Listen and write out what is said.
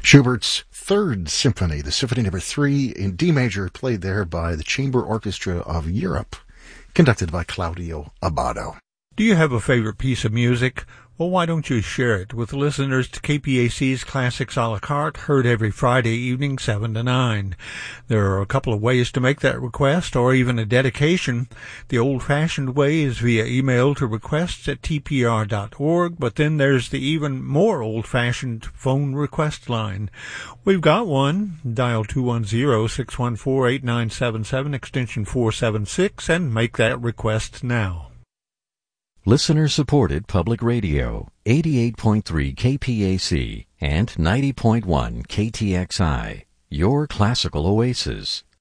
Schubert's Third Symphony, the Symphony Number 3 in D major, played there by the Chamber Orchestra of Europe, conducted by Claudio Abbado. Do you have a favorite piece of music? Well, why don't you share it with listeners to KPAC's Classics a la carte, heard every Friday evening 7 to 9. There are a couple of ways to make that request, or even a dedication. The old-fashioned way is via email to requests@tpr.org, but then there's the even more old-fashioned phone request line. We've got one. Dial 210-614-8977, extension 476, and make that request now. Listener-supported public radio, 88.3 KPAC and 90.1 KTXI, your classical oasis.